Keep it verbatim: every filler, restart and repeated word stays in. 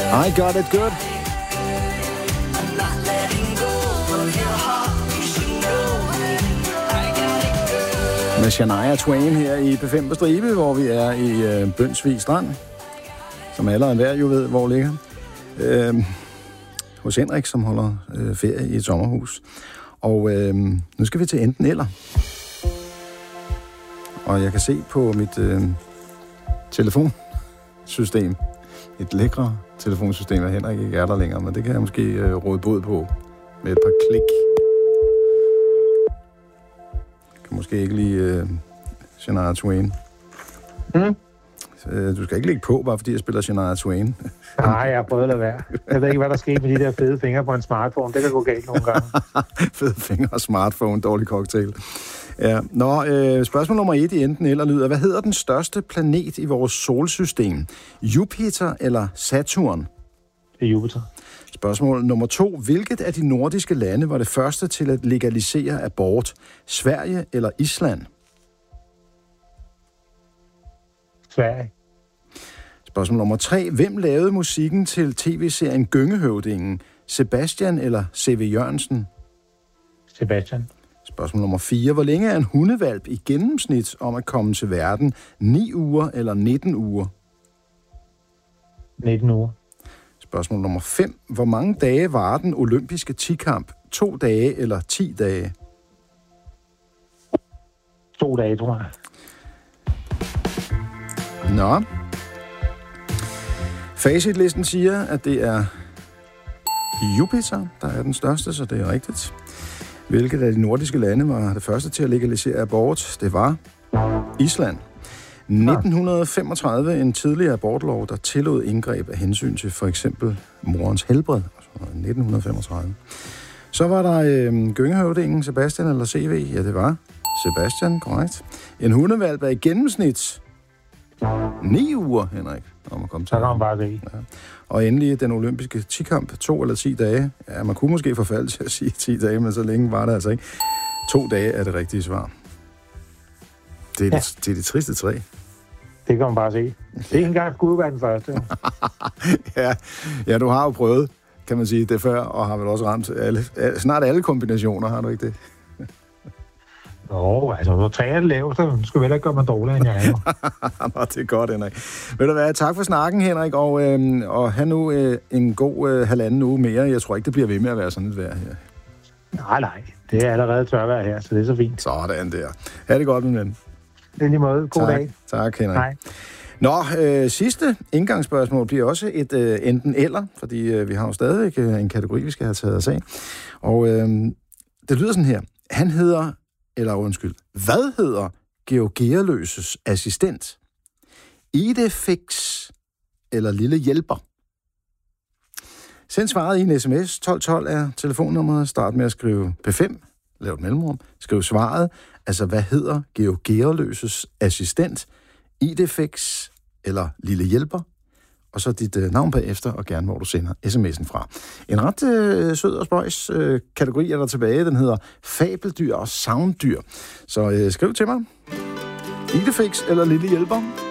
I got it good. Med Shania Twain her i P fem på stribe, hvor vi er i øh, Bønsvig Strand, som alle og enhver jo ved, hvor ligger. Øh, hos Henrik, som holder øh, ferie i et sommerhus. Og øh, nu skal vi til enten eller. Og jeg kan se på mit øh, telefonsystem, et lækre telefonsystem, at Henrik ikke er der længere, men det kan jeg måske øh, råde bod på med et par klik. Jeg kan måske ikke lige øh, Shania Twain. Mm. Øh, du skal ikke lægge på, bare fordi jeg spiller Shania Twain. Nej, jeg har prøvet at lade være. Jeg ved ikke, hvad der sker med de der fede fingre på en smartphone. Det kan gå galt nogle gange. Fede fingre og smartphone, dårlig cocktail. Ja. Nå, øh, spørgsmål nummer et i enten eller lyder. Hvad hedder den største planet i vores solsystem? Jupiter eller Saturn? Det er Jupiter. Spørgsmål nummer to. Hvilket af de nordiske lande var det første til at legalisere abort? Sverige eller Island? Sverige. Spørgsmål nummer tre. Hvem lavede musikken til tv-serien Gyngehøvdingen? Sebastian eller C V Jørgensen? Sebastian. Spørgsmål nummer fire. Hvor længe er en hundevalp i gennemsnit om at komme til verden? ni uger eller nitten uger? nitten uger. Spørgsmål nummer fem. Hvor mange dage varer den olympiske tikamp? To dage eller ti dage? To dage, tror jeg. Nå. Facitlisten siger, at det er Jupiter, der er den største, så det er rigtigt. Hvilket af de nordiske lande var det første til at legalisere abort? Det var Island. nitten femogtredive, en tidligere abortlov, der tillod indgreb af hensyn til for eksempel morens helbred. Altså nitten femogtredive. Så var der øh, gyngehøvdingen Sebastian eller C V. Ja, det var Sebastian, korrekt. En hundevalp er i gennemsnit ni uger, Henrik. Om at komme til. Så kan man bare se. Ja. Og endelig den olympiske tikamp, to eller ti dage. Ja, man kunne måske forfalde til at sige ti dage, men så længe var det altså ikke. To dage er det rigtige svar. Det er, ja. det, det, er det triste træ. Det kan man bare se. Det er ikke engang skulle være den første. ja. ja, du har jo prøvet, kan man sige, det før, og har vel også ramt alle, snart alle kombinationer, har du ikke det? Nå, altså, når tre er det lavt, så skal vi heller ikke gøre mig dårligere, end jeg er. Nå, det er godt, Henrik. Ved du hvad, tak for snakken, Henrik, og, øh, og have nu øh, en god øh, halvanden uge mere. Jeg tror ikke, det bliver ved med at være sådan et vejr her. Nej, nej. Det er allerede tørvejr her, så det er så fint. Sådan der. Ha' det godt, min ven. Det er lige måde. God tak. dag. Tak, Henrik. Hej. Nå, øh, sidste indgangsspørgsmål bliver også et øh, enten eller, fordi øh, vi har jo stadig øh, en kategori, vi skal have taget os af. Og øh, det lyder sådan her. Han hedder... Eller undskyld, hvad hedder Georg Gearløses assistent? Idefix eller Lille Hjælper? Send svaret i en sms. tolv tolv er telefonnummeret. Start med at skrive P fem. Lav et mellemrum. Skriv svaret. Altså, hvad hedder Georg Gearløses assistent? Idefix eller Lille Hjælper? Og så dit øh, navn bagefter, og gerne hvor du sender sms'en fra. En ret øh, sød og spøjs øh, kategori er der tilbage. Den hedder fabeldyr og sounddyr. Så øh, skriv til mig. Idefix eller Lille Hjælper?